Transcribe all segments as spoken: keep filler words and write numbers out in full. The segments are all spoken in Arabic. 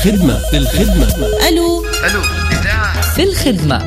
خدمة في الخدمة. ألو ألو إذاعة في الخدمة.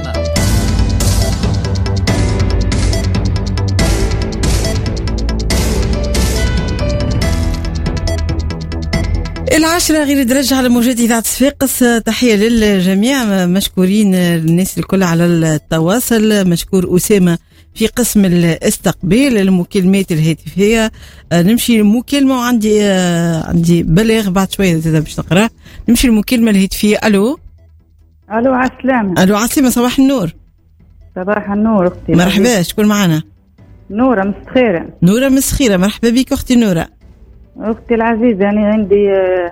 العاشرة غير درجة على موجات إذاعة صفاقس. تحية للجميع، مشكورين الناس الكل على التواصل. مشكور أسامة في قسم الاستقبال المكالمات الهاتفية. نمشي المكالمة وعندي عندي بلاغ بعد شوية زاد باش نقرأ. نمشي المكالمة الهاتفية. ألو ألو عسلامة. ألو عسلامة، صباح النور. صباح النور أختي. مرحبا، شكون معنا؟ نورة مسخيرة. نورة مسخيرة، مرحبا بك أختي نورة. أختي العزيزة، أنا عندي آآ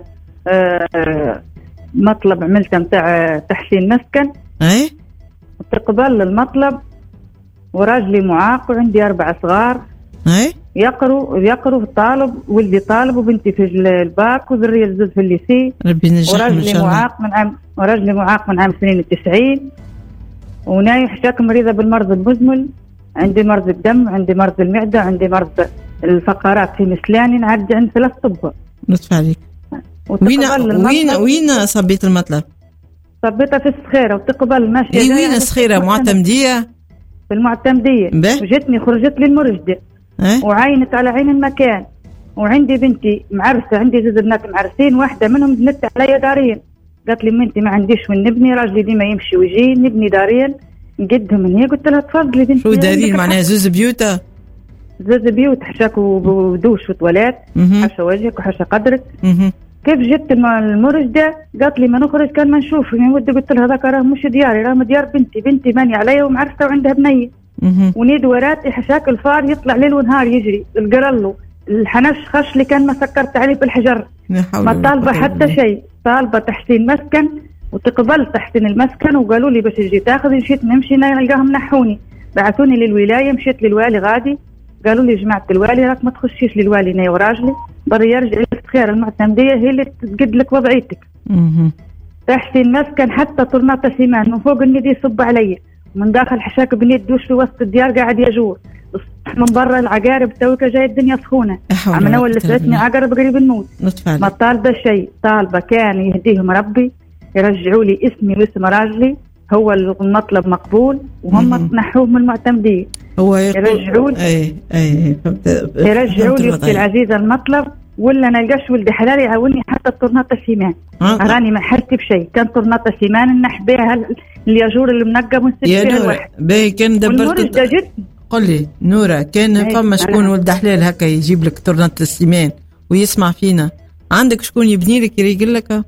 آآ مطلب عملته متاع تحسين مسكن. أي تقبل المطلب وراجلي معاق وعندي أربع صغار. أي يقروا يقروا طالب، ولدي طالب وبنتي في الباك وذرية الزوج في الليسي. ربي ينجحهم إن شاء الله. معاق من عام وراجلي معاق من عام اثنين وتسعين، وناي حشاك مريضة بالمرض المزمل. عندي مرض الدم، عندي مرض المعدة، عندي مرض الفقرات في مسلاني، نعدي عند ثلاث طب. لطف عليك. وين وين وين صبيت المطلب؟ صبيتها في الصخيرة وتقبل ماشية. اي وين الصخيرة؟ معتمدية؟ في المعتمدية. وجتني خرجت لي المرشدة أه؟ وعينت على عين المكان. وعندي بنتي معرسة، عندي زوج بنات معرسين، واحدة منهم زنت عليا دارين. قالت لي بنتي ما عنديش وين نبني، راجلي ديما يمشي ويجي، نبني دارين نقدهم من هي. قلت لها تفضلي بنتي. شو دارين معناها؟ زوز بيوتة؟ زوز بيوت، حشاك ودوش وتوالات، حشا وجهك وحشا قدرك. مه. كيف جت المرشدة قالت لي ما نخرج كان ما نشوف. يعني ودي قلت لها هذاك راه مش دياري، راه ديار بنتي. بنتي ماني عليا ومعرسة وعندها بنية. ونيد وراتي حشاك الفار يطلع ليل ونهار يجري. القرلو الحنش خش اللي كان ما سكرت عليه بالحجر. ما طالبة حتى شيء، طالبة تحسين مسكن وتقبل تحسين المسكن. وقالوا لي باش تجي تاخذ. مشيت نمشي نلقاهم نحوني، بعثوني للولاية. مشيت للوالي غادي، قالوا لي جماعة الوالي راك ما تخشيش للوالي ناي وراجلي، بري يرجع للخير المعتمدية هي اللي تقد لك وضعيتك. تحسين مسكن حتى طرناطة سيمان من فوق الندي يصب علي، من داخل حشاك بنيت دوش في وسط الديار قاعد يجور. من برا العقارب توك جاي الدنيا سخونة. عمنا ولفتني عقرب قريب الموت. ما طالبة شيء، طالبة كان يهديهم ربي يرجعوا لي اسمي واسم راجلي، هو المطلب مقبول وهم نحوه من المعتمدية. هو يرجعوا لي اي اي يرجعوا لي اختي العزيزة المطلب، ولا نلقاش ولدي حلال يعاوني حتى الطرناطة سيمان. راني ما حلتي بشيء، كان طرناطة سيمان نح بها الياجور اللي منقب ونسد فيها الواحد. باهي كان دبرت. قل لي نورة، كان فما شكون ولد حلال هكا يجيب لك طرناطة السيمان ويسمع فينا؟ عندك شكون يبني لك يريقل لك؟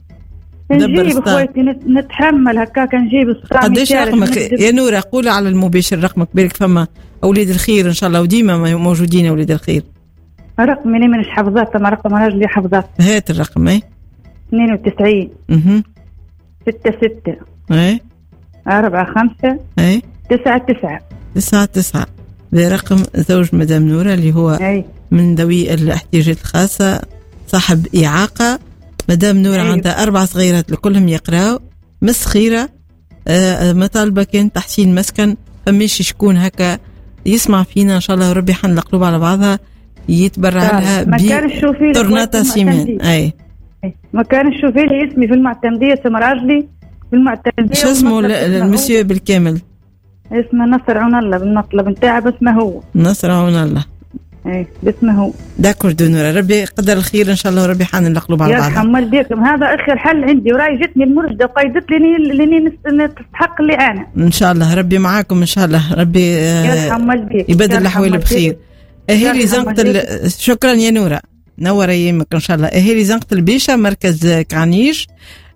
نجيب خويتي نتحمل هكاك نجيب الصراحة. قديش رقمك يا نورة؟ قولي على المباشر رقمك، بالك فما أولاد الخير إن شاء الله وديما موجودين أولاد الخير. رقمي أنا مش حفظات، ما رقم راجلي حفظات. هات الرقم. اي اثنين وتسعين اها ستة ستة اي أربعة خمسة اي تسعة تسعة تسعة تسعة. ده رقم زوج مدام نورة اللي هو أي. من ذوي الاحتياجات الخاصة، صاحب إعاقة. مدام نورة أيوة. عندها أربع صغيرات لكلهم يقراوا، مسخيرة. آه مطالبة كان تحسين مسكن. فماشي شكون هكا يسمع فينا إن شاء الله وربي يحن القلوب على بعضها يتبرع لها بطرناطة سيمان. أي ما كان شوفي لي اسمي في المعتمدية، اسم راجلي في المعتمدية. شو اسمه المسيو بالكامل؟ اسمه نصر عون الله، بالمطلب نتاعه باسمه هو نصر عون الله. ايه باسمه هو. داكور دونورا، ربي قدر الخير ان شاء الله وربي حان القلوب على بعضها. يرحم والديكم، هذا اخر حل عندي. وراي جتني المرشده وقيدت لي لاني تستحق اللي انا. ان شاء الله ربي معاكم ان شاء الله. ربي يرحم والديك يبدل الاحوال بخير. اهالي زنقة ال... شكرا يا نورة، نور ايامك ان شاء الله. اهالي زنقة البيشة مركز كعنيش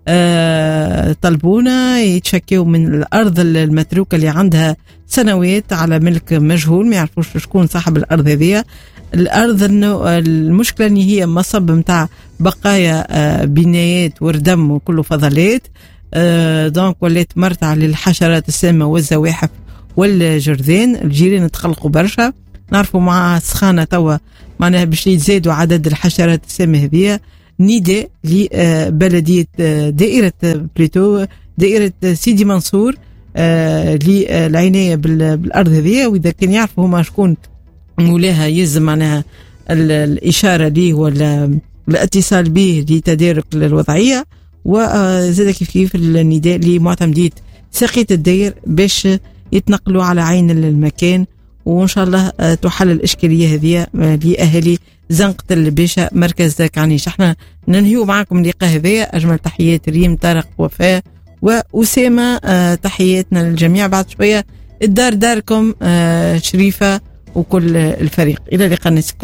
أه طلبونا يتشكيوا من الارض المتروكه اللي عندها سنوات على ملك مجهول، ما يعرفوش شكون صاحب الارض هذه. الارض انه المشكله ان هي مصب نتاع بقايا أه بنايات وردم وكله فضلات. أه دونك ولات مرتع للحشرات السامه والزواحف والجرذان. الجيران تخلقوا برشا، نعرفوا مع سخانه توا معناها باش يزيدوا عدد الحشرات السامه هذه. نداء لبلدية دائرة بليتو دائرة سيدي منصور للعناية بالأرض هذه، وإذا كان يعرفوا هما شكون مولاها يلزم معناها الإشارة ليه ولا الاتصال به لتدارك الوضعية. وزاد كيف كيف النداء لمعتمدية ساقية الدير باش يتنقلوا على عين المكان، وإن شاء الله تحل الإشكالية هذه لأهالي زنقة البيشة مركز كعنيش. احنا ننهيو معكم اللقاء هذا. أجمل تحيات ريم، طارق، وفاء وأسامة. تحياتنا للجميع. بعد شوية الدار داركم شريفة وكل الفريق. إلى اللقاء نسكن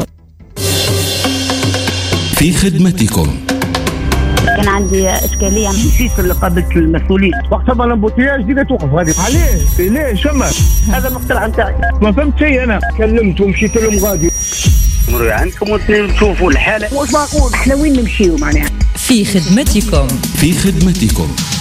في خدمتكم. كان عندي إشكالية نسيت اللي قابلت المسؤولين وقتها ما الامبوتياج دينا توقف هذه. عليه ليه شمال هذا المقترح نتاعي ما فهمت شيء. أنا كلمت ومشيت لهم غادي مروا عندكم وتشوفوا الحالة. واش معقول احنا وين نمشيو معناها. في خدمتكم. في خدمتكم.